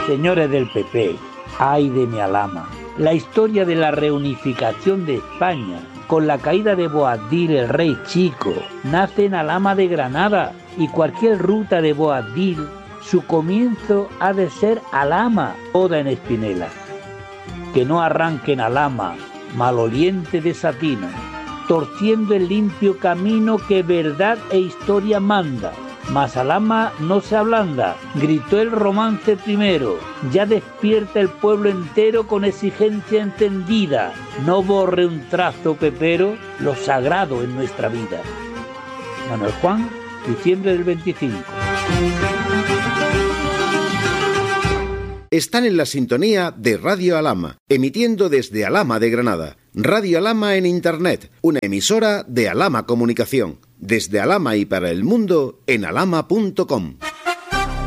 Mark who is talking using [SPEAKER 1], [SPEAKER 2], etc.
[SPEAKER 1] Señores del PP, ay de mi Alhama. La historia de la reunificación de España con la caída de Boabdil, el rey chico, nace en Alhama de Granada, y cualquier ruta de Boabdil, su comienzo ha de ser Alhama, toda en espinela. Que no arranque en Alhama, maloliente de Satina, torciendo el limpio camino que verdad e historia manda. Mas Alhama no se ablanda, gritó el romance primero, ya despierta el pueblo entero con exigencia encendida, no borre un trazo pepero lo sagrado en nuestra vida. Manuel Juan, diciembre del 25.
[SPEAKER 2] Están en la sintonía de Radio Alhama, emitiendo desde Alhama de Granada. Radio Alhama en Internet, una emisora de Alhama Comunicación. Desde Alhama y para el mundo en alhama.com.